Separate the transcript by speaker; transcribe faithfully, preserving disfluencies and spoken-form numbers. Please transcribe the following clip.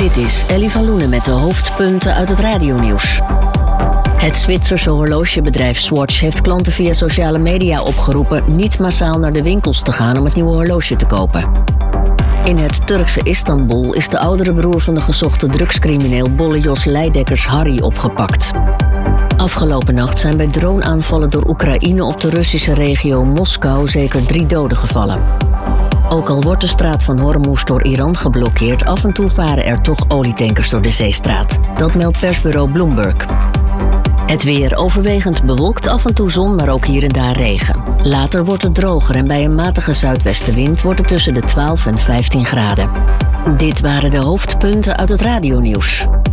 Speaker 1: Dit is Ellie van Loenen met de hoofdpunten uit het radionieuws. Het Zwitserse horlogebedrijf Swatch heeft klanten via sociale media opgeroepen niet massaal naar de winkels te gaan om het nieuwe horloge te kopen. In het Turkse Istanbul is de oudere broer van de gezochte drugscrimineel Bolle Jos Leidekkers Harry opgepakt. Afgelopen nacht zijn bij droneaanvallen door Oekraïne op de Russische regio Moskou zeker drie doden gevallen. Ook al wordt de straat van Hormuz door Iran geblokkeerd, af en toe varen er toch olietankers door de zeestraat. Dat meldt persbureau Bloomberg. Het weer overwegend bewolkt, af en toe zon, maar ook hier en daar regen. Later wordt het droger en bij een matige zuidwestenwind wordt het tussen de twaalf en vijftien graden. Dit waren de hoofdpunten uit het radionieuws.